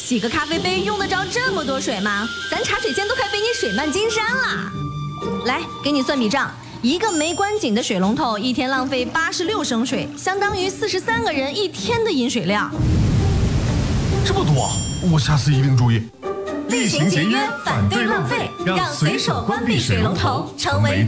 洗个咖啡杯用得着这么多水吗？咱茶水间都快被你水漫金山了。来，给你算笔账，一个没关紧的水龙头一天浪费86升水，相当于43个人一天的饮水量。 这么多，我下次一定注意。 厉行节约，反对浪费，让随手关闭水龙头成为